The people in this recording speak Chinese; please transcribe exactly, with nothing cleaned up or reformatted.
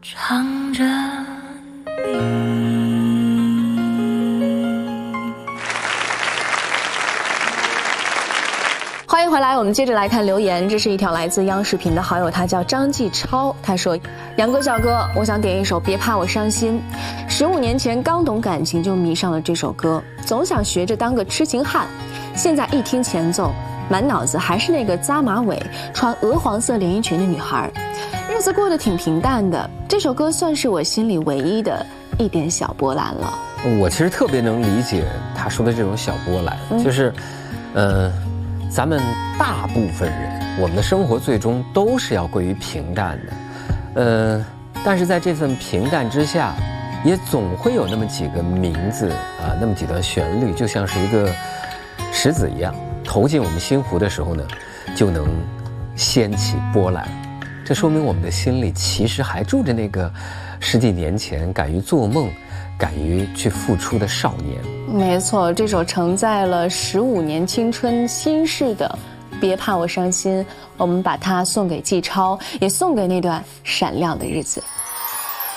唱着你。 欢迎回来，我们接着来看留言。这是一条来自央视频的好友，他叫张继超。他说：“杨哥、小哥，我想点一首《别怕我伤心》。十五年前刚懂感情就迷上了这首歌，总想学着当个痴情汉。现在一听前奏，满脑子还是那个扎马尾、穿鹅黄色连衣裙的女孩。日子过得挺平淡的，这首歌算是我心里唯一的一点小波澜了。” 我其实特别能理解他说的这种小波澜，嗯、就是，呃。咱们大部分人，我们的生活最终都是要归于平淡的，呃，但是在这份平淡之下，也总会有那么几个名字啊，那么几段旋律，就像是一个石子一样，投进我们心湖的时候呢，就能掀起波澜。这说明我们的心里其实还住着那个十几年前敢于做梦、敢于去付出的少年。 没错，这首承载了十五年青春心事的《别怕我伤心》，我们把它送给季超，也送给那段闪亮的日子。